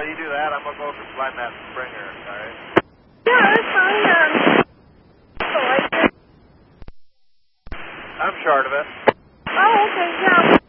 while you do that, I'm going to go over and find that Springer, alright? Yeah, that's fine. I'm short of it. Oh, okay, yeah.